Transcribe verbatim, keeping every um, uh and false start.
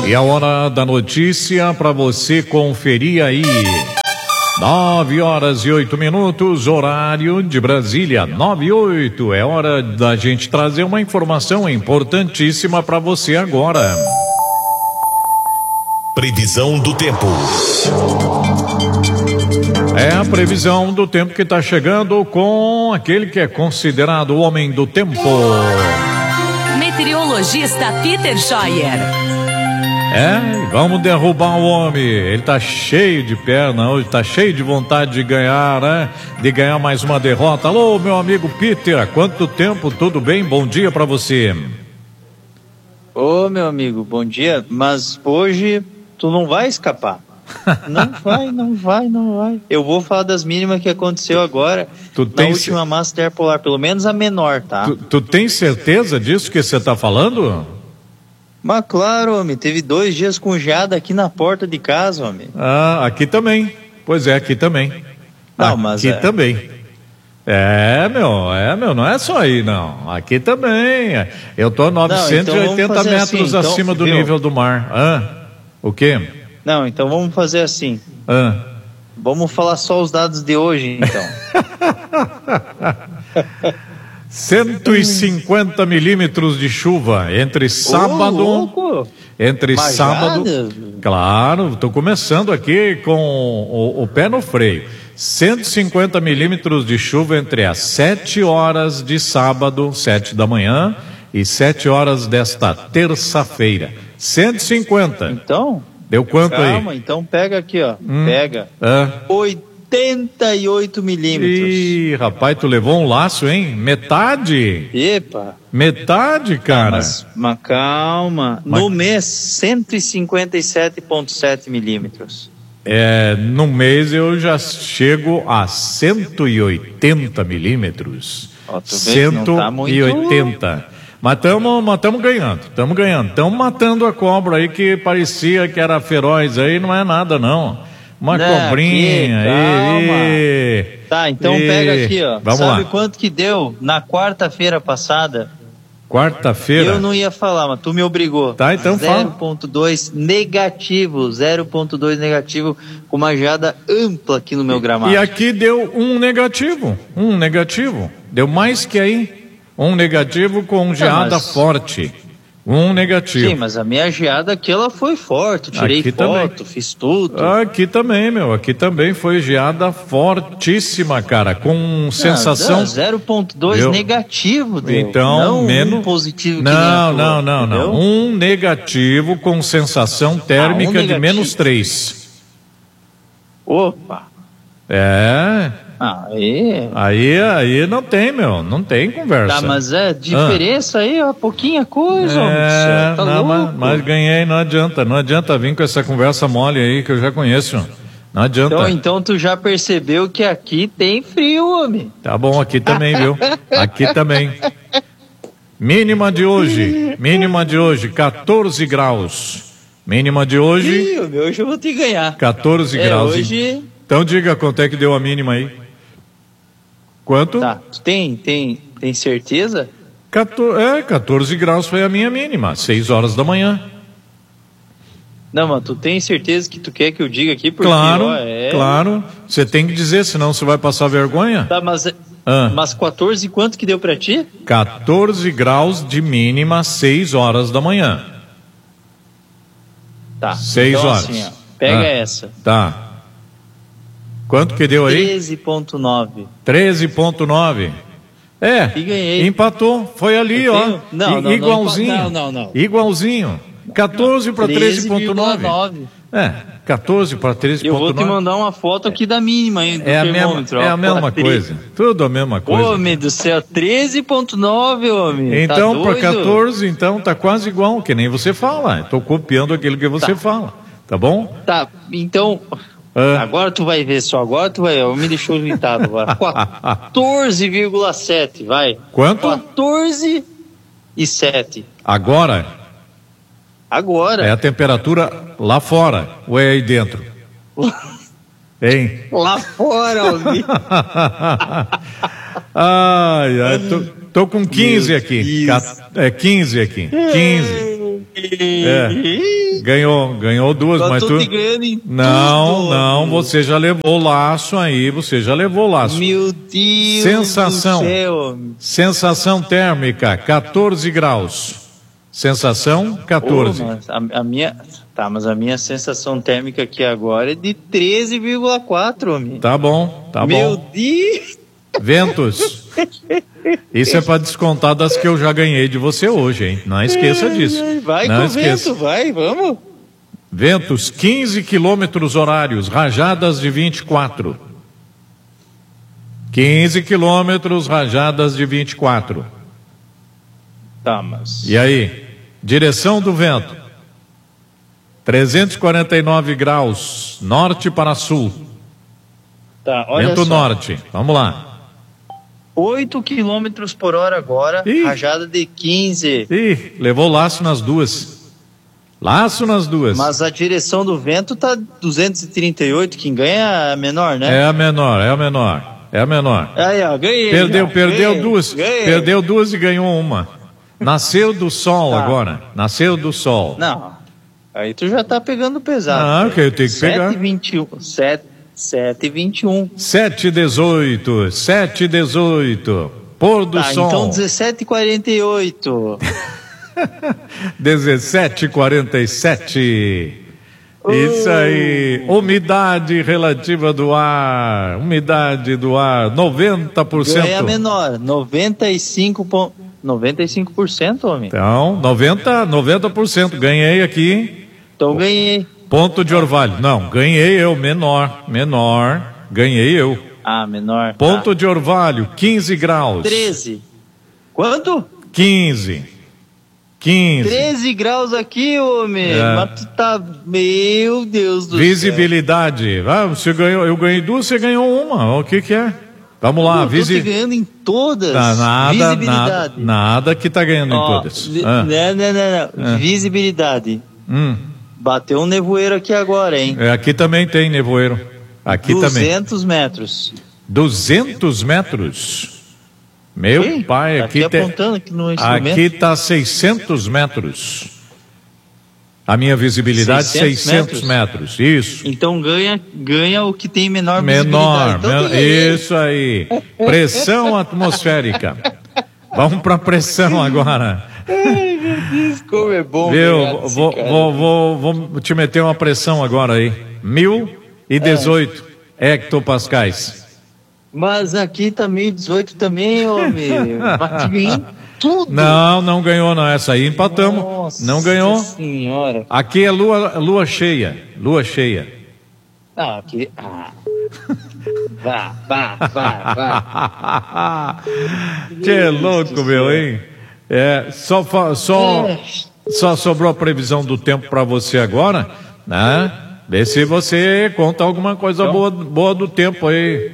E a hora da notícia para você conferir aí. Nove horas e oito minutos, horário de Brasília, nove e oito. É hora da gente trazer uma informação importantíssima para você agora. Previsão do tempo. É a previsão do tempo que está chegando com aquele que é considerado o homem do tempo. Meteorologista Peter Scheuer. É, vamos derrubar o homem. Ele tá cheio de perna hoje, tá cheio de vontade de ganhar, né? De ganhar mais uma derrota. Alô, meu amigo Peter, há quanto tempo? Tudo bem? Bom dia pra você. Ô, meu amigo, bom dia. Mas hoje tu não vai escapar. Não vai, não vai, não vai. Eu vou falar das mínimas que aconteceu agora tu na tem última ce... massa interpolar, pelo menos a menor, tá? Tu, tu tem certeza disso que você tá falando? Mas claro, homem, teve dois dias com geada aqui na porta de casa, homem. Ah, aqui também. Pois é, aqui também. Não, aqui mas é... também. É, meu, é, meu, não é só aí, não. Aqui também. Eu tô a novecentos e oitenta não, então metros assim, acima então, do viu? nível do mar. Ah, o quê? Não, então vamos fazer assim. Ah. Vamos falar só os dados de hoje, então. cento e cinquenta milímetros de chuva entre sábado. Ô, louco. Entre Majada. sábado. Claro, estou começando aqui com o, o pé no freio. cento e cinquenta milímetros de chuva entre as sete horas de sábado, sete da manhã, e sete horas desta terça-feira. cento e cinquenta. Então. Deu quanto calma, aí? Calma, então pega aqui, ó. Hum. Pega. Ah. oitenta e oito milímetros. Ih, rapaz, tu levou um laço, hein? Metade? Epa. Metade, cara. Mas, mas calma. Mas... No mês, cento e cinquenta e sete vírgula sete milímetros. É, no mês eu já chego a cento e oitenta milímetros. Ó, tu vê que não tá muito... cento e oitenta. Mas estamos mas tamo ganhando, estamos ganhando. Estamos matando a cobra aí que parecia que era feroz aí, não é nada não. Uma não, cobrinha. Aqui, e, tá, então e, pega aqui, ó. Vamos Sabe lá. Quanto que deu na quarta-feira passada? Quarta-feira? Eu não ia falar, mas tu me obrigou. Tá, então fala. zero vírgula dois negativo, zero vírgula dois negativo, com uma geada ampla aqui no meu gramado. E aqui deu um negativo, um negativo. Deu mais que aí. Um negativo com geada mas... forte. Um negativo. Sim, mas a minha geada aqui ela foi forte. Eu tirei aqui foto, também. Fiz tudo. Aqui também, meu. Aqui também foi geada fortíssima, cara. Com sensação. zero vírgula dois negativo, deu. Então, não menos. Um positivo não, que nem a tua, não, não, não. Um negativo com sensação térmica ah, um de menos três. Opa! É. Aí. aí aí não tem, meu, não tem conversa. Tá, mas é diferença ah. aí, ó, pouquinha coisa, é, homem, tá não, louco. Mas, mas ganhei, não adianta, não adianta vir com essa conversa mole aí que eu já conheço, não adianta. Então, então tu já percebeu que aqui tem frio, homem. Tá bom, aqui também, viu, aqui também. Mínima de hoje, mínima de hoje, quatorze graus, mínima de hoje. Ih, hoje eu vou te ganhar. quatorze é, graus. Hoje... Então diga quanto é que deu a mínima aí. Quanto? Tá, tu tem, tem, tem certeza? quatorze, é, quatorze graus foi a minha mínima, seis horas da manhã. Não, mas tu tem certeza que tu quer que eu diga aqui? Porque, claro, ó, é... claro. Você tem que dizer, senão você vai passar vergonha. Tá, mas, ah. mas quatorze, quanto que deu pra ti? quatorze graus de mínima, seis horas da manhã. Tá, seis então, horas. Assim, ó, pega ah. essa. Tá. Quanto que deu aí? treze vírgula nove. treze vírgula nove. É, e ganhei. Empatou, foi ali, eu ó. Tenho... Não, não, igualzinho. Não, não, não. Igualzinho. quatorze para treze vírgula nove. É, quatorze para treze vírgula nove. Eu vou te mandar uma foto aqui da mínima, hein, do é a termômetro. mesma, é a mesma coisa. Tudo a mesma coisa. Homem do céu, treze vírgula nove, homem. Então, tá para quatorze, então tá quase igual, que nem você fala. Estou copiando aquilo que você tá. fala. Tá bom? Tá, então... Ah. Agora tu vai ver só, agora tu vai, me deixou irritado agora. quatorze vírgula sete, vai. Quanto? quatorze e sete. Agora? Agora. É a temperatura lá fora, ou é aí dentro? Hein? Lá fora, homem. Ai, ai, tô, tô com quinze aqui. É quinze aqui. quinze. É. Ganhou, ganhou duas, Eu mas tô tu... te ganhando em Não, tudo, não, amigo. você já levou laço aí, você já levou laço. Meu Deus Sensação. do céu. Sensação térmica, quatorze graus. Sensação, quatorze. Ô, mas a, a minha... Tá, mas a minha sensação térmica aqui agora é de treze vírgula quatro, homem. Tá bom, tá Meu bom. Deus! Ventos. Isso é para descontar das que eu já ganhei de você hoje, hein? Não esqueça disso. Vai Não com o esqueça. vento, vai, vamos. Ventos, quinze quilômetros horários, rajadas de vinte e quatro. quinze quilômetros, rajadas de vinte e quatro. Tá, mas... E aí? Direção do vento. trezentos e quarenta e nove graus, norte para sul. Tá, olha Vento só. norte. Vamos lá. oito quilômetros por hora agora, Ih. rajada de quinze. Ih, levou laço nas duas. Laço nas duas. Mas a direção do vento tá duzentos e trinta e oito, quem ganha é a menor, né? É a menor, é a menor. É a menor. Aí, ó, ganhei. Perdeu, já, perdeu ganhei, duas. ganhei. Perdeu duas e ganhou uma. Nasceu do sol Tá. agora. Nasceu do sol. Não, aí tu já tá pegando pesado. Ah, que eu tenho que pegar. sete e vinte e um, sete, sete e vinte e um. sete e dezoito. sete e dezoito. Pôr do Tá, sol. então dezessete e quarenta e oito. dezessete e quarenta e sete. Isso aí. Umidade relativa do ar. Umidade do ar. noventa por cento. Ganha menor, noventa e cinco por cento. noventa e cinco por cento, homem. Então, noventa, noventa por cento. Ganhei aqui. Então ganhei. Ponto de orvalho. Não, ganhei eu. Menor. Menor. Ganhei eu. Ah, menor. Ponto Tá. de orvalho. quinze graus. treze. Quanto? quinze. quinze. treze graus aqui, homem. É. Mas tu tá... Meu Deus do Visibilidade. Ah, você ganhou, eu ganhei duas, você ganhou uma. O que que é? Vamos céu. lá, Eu tô visi... te ganhando em todas. Tá, nada, nada, Visibilidade. nada que tá ganhando em Ó, todas. vi- Ah, Não, não, não, não. Ah. Visibilidade. hum. Bateu um nevoeiro aqui agora, hein? É, aqui também tem nevoeiro. Aqui também. duzentos metros. duzentos metros. Meu Ei, pai, tá aqui aqui tem. apontando aqui no instrumento. Aqui tá seiscentos metros. A minha visibilidade seiscentos seiscentos metros. Isso. Então ganha, ganha o que tem menor Menor. visibilidade. Então, men- tu ganhei. Isso aí. Pressão atmosférica. Vamos para pressão agora. Como é bom Viu? ganhar desse Vou, cara. vou, vou, vou te meter uma pressão agora aí. Mil e dezoito hectopascais. Mas aqui tá mil e dezoito também, homem. Mas te ganhei em tudo. Não, não ganhou não. Essa aí empatamos. Nossa Não ganhou. senhora. Aqui é lua, lua cheia. Lua cheia. Não, aqui... Ah. Vá, vá, vá, vá. Que louco, meu, hein? É, só, fa- só, só sobrou a previsão do tempo para você agora, né? Vê se você conta alguma coisa boa, boa do tempo aí.